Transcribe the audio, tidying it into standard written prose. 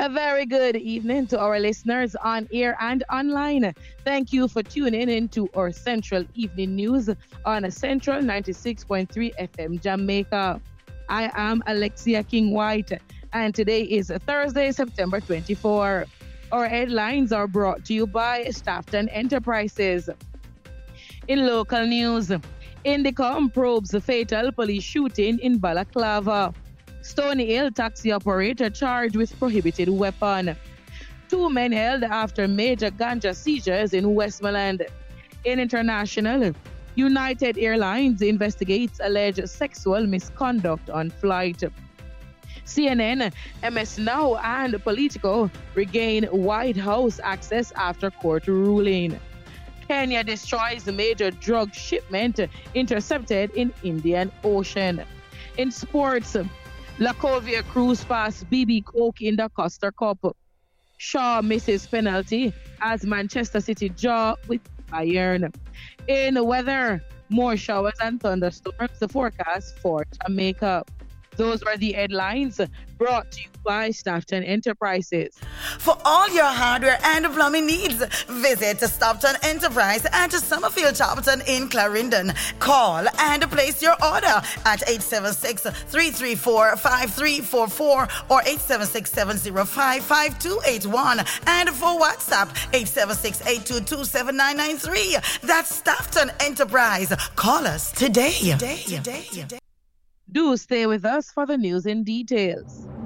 A very good evening to our listeners on air and online. Thank you for tuning in to our Central Evening News on Central 96.3 FM Jamaica. I am Alexia King White, and today is Thursday, September 24. Our headlines are brought to you by Staffton Enterprises. In local news, Indicom probes a fatal police shooting in Balaclava. Stony Hill taxi operator charged with prohibited weapon. 2 men held after major ganja seizures in Westmoreland. In international, United Airlines investigates alleged sexual misconduct on flight. CNN, MS Now, and Politico regain White House access after court ruling. Kenya destroys major drug shipment intercepted in Indian Ocean. In sports, Lacovia cruise past BB Coke in the Costa Cup. Shaw misses penalty as Manchester City draw with Bayern. In the weather, more showers and thunderstorms, the forecast for Jamaica. Those were the headlines brought to you by Staffton Enterprises. For all your hardware and plumbing needs, visit Staffton Enterprise at Summerfield Chopton in Clarendon. Call and place your order at 876-334-5344 or 876-705-5281. And for WhatsApp, 876-822-7993. That's Staffton Enterprise. Call us today. Do stay with us for the news in details.